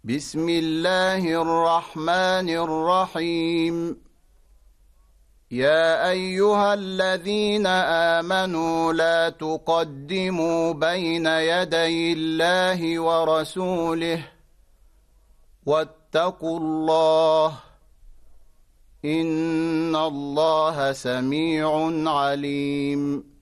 بسم الله الرحمن الرحيم يا أيها الذين آمنوا لا تقدموا بين يدي الله ورسوله واتقوا الله إن الله سميع عليم